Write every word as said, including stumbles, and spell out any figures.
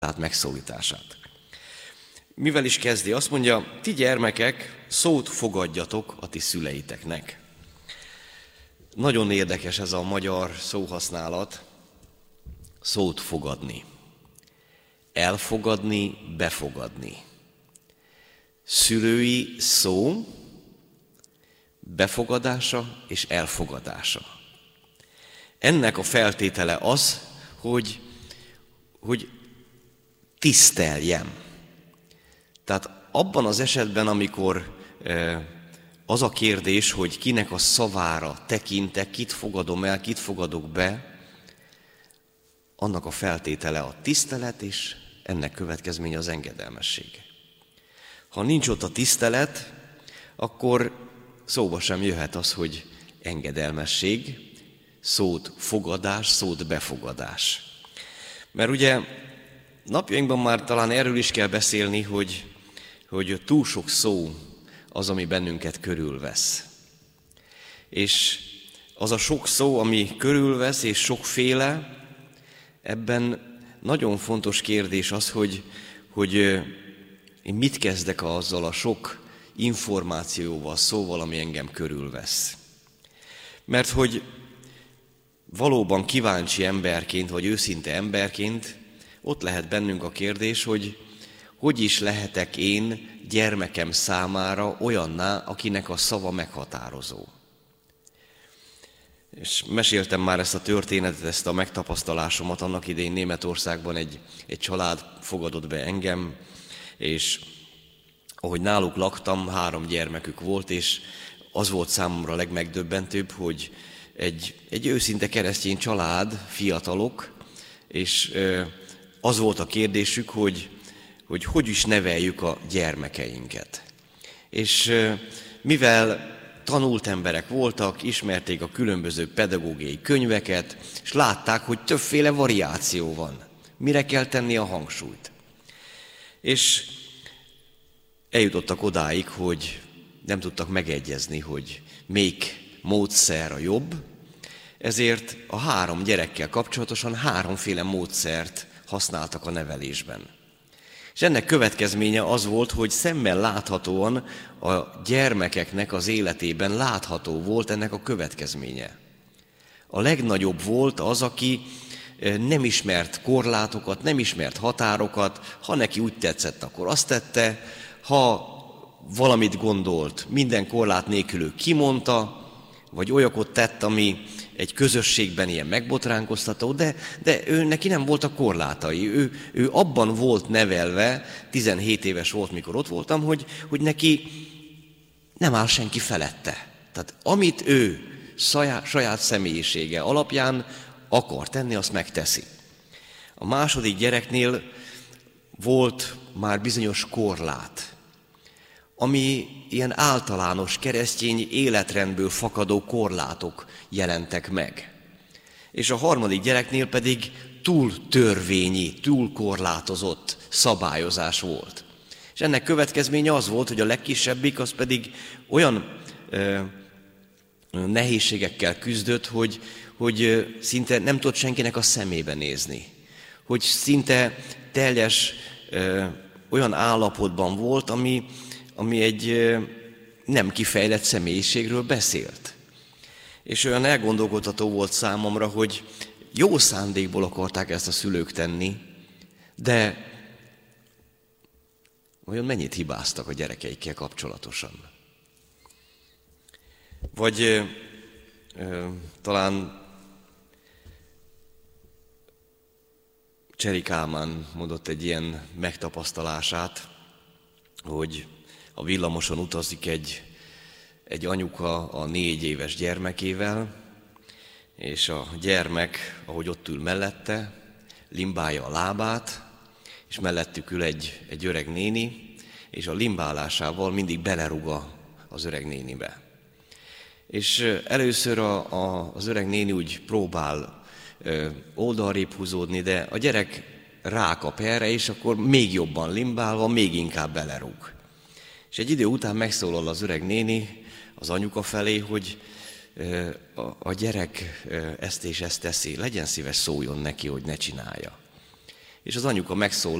megszólítását. Mivel is kezdi? Azt mondja, ti gyermekek, szót fogadjatok a ti szüleiteknek. Nagyon érdekes ez a magyar szóhasználat, szót fogadni. Elfogadni, befogadni. Szülői szó, befogadása és elfogadása. Ennek a feltétele az, hogy, hogy tiszteljem. Tehát abban az esetben, amikor az a kérdés, hogy kinek a szavára tekintek, kit fogadom el, kit fogadok be, annak a feltétele a tisztelet, és ennek következménye az engedelmesség. Ha nincs ott a tisztelet, akkor szóba sem jöhet az, hogy engedelmesség, szót fogadás, szót befogadás. Mert ugye napjainkban már talán erről is kell beszélni, hogy, hogy túl sok szó az, ami bennünket körülvesz. És az a sok szó, ami körülvesz, és sokféle, ebben nagyon fontos kérdés az, hogy, hogy én mit kezdek azzal a sok információval, szóval, ami engem körülvesz. Mert hogy valóban kíváncsi emberként, vagy őszinte emberként ott lehet bennünk a kérdés, hogy hogy is lehetek én gyermekem számára olyanná, akinek a szava meghatározó. És meséltem már ezt a történetet, ezt a megtapasztalásomat. Annak idején Németországban egy, egy család fogadott be engem, és ahogy náluk laktam, három gyermekük volt, és az volt számomra a legmegdöbbentőbb, hogy egy, egy őszinte keresztény család, fiatalok, és az volt a kérdésük, hogy hogy, hogy is neveljük a gyermekeinket. És mivel tanult emberek voltak, ismerték a különböző pedagógiai könyveket, és látták, hogy többféle variáció van. Mire kell tenni a hangsúlyt? És eljutottak odáig, hogy nem tudtak megegyezni, hogy melyik módszer a jobb, ezért a három gyerekkel kapcsolatosan háromféle módszert használtak a nevelésben. És ennek következménye az volt, hogy szemmel láthatóan a gyermekeknek az életében látható volt ennek a következménye. A legnagyobb volt az, aki nem ismert korlátokat, nem ismert határokat, ha neki úgy tetszett, akkor azt tette, ha valamit gondolt, minden korlát nélkül ő kimondta, vagy olyakot tett, ami egy közösségben ilyen megbotránkoztató, de, de ő neki nem voltak korlátai. Ő, ő abban volt nevelve, tizenhét éves volt, mikor ott voltam, hogy, hogy neki nem áll senki felette. Tehát amit ő saját, saját személyisége alapján akar tenni, azt megteszi. A második gyereknél volt már bizonyos korlát, ami ilyen általános keresztény életrendből fakadó korlátok jelentek meg. És a harmadik gyereknél pedig túl törvényi, túl korlátozott szabályozás volt. És ennek következménye az volt, hogy a legkisebbik az pedig olyan ö, nehézségekkel küzdött, hogy, hogy ö, szinte nem tudott senkinek a szemébe nézni. Hogy szinte teljes ö, olyan állapotban volt, ami ami egy nem kifejlett személyiségről beszélt. És olyan elgondolkodható volt számomra, hogy jó szándékból akarták ezt a szülők tenni, de olyan mennyit hibáztak a gyerekeikkel kapcsolatosan. Vagy ö, ö, talán Cseri Kálmán mondott egy ilyen megtapasztalását, hogy a villamoson utazik egy, egy anyuka a négy éves gyermekével, és a gyermek, ahogy ott ül mellette, limbálja a lábát, és mellettük ül egy, egy öreg néni, és a limbálásával mindig belerúg az öreg nénibe. És először a, a, az öreg néni úgy próbál ö, oldalrébb húzódni, de a gyerek rákap erre, és akkor még jobban limbálva, még inkább belerúg. És egy idő után megszólal az öreg néni az anyuka felé, hogy a gyerek ezt és ezt teszi, legyen szíves, szóljon neki, hogy ne csinálja. És az anyuka megszólal,